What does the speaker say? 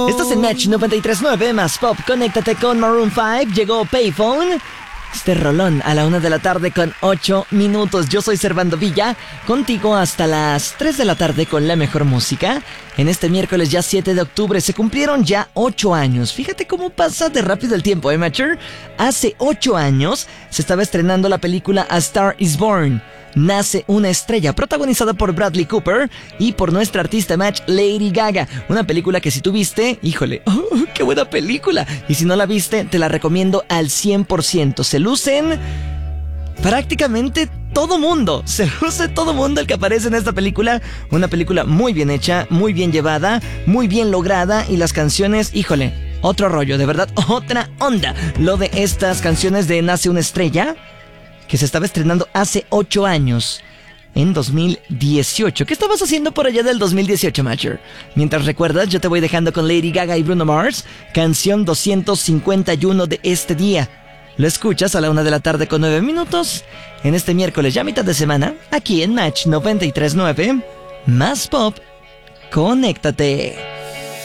Estás en Match 93.9 más Pop. Conéctate con Maroon 5. Llegó Payphone. Este rolón a la 1 de la tarde con 8 minutos. Yo soy Servando Villa, contigo hasta las 3 de la tarde con la mejor música. En este miércoles ya 7 de octubre se cumplieron ya 8 años. Fíjate cómo pasa de rápido el tiempo, Matcher? Hace 8 años se estaba estrenando la película A Star is Born. Nace una estrella, protagonizada por Bradley Cooper y por nuestra artista Match, Lady Gaga. Una película que si tú viste, híjole, ¡qué buena película! Y si no la viste, te la recomiendo al 100%. Se lucen prácticamente todo mundo. Se luce todo mundo el que aparece en esta película. Una película muy bien hecha, muy bien llevada, muy bien lograda. Y las canciones, híjole, otro rollo, de verdad, otra onda. Lo de estas canciones de Nace una estrella, que se estaba estrenando hace 8 años, en 2018. ¿Qué estabas haciendo por allá del 2018, Matcher? Mientras recuerdas, yo te voy dejando con Lady Gaga y Bruno Mars, canción 251 de este día. Lo escuchas a la 1 de la tarde con 9 minutos, en este miércoles ya mitad de semana, aquí en Match 93.9, más Pop, conéctate.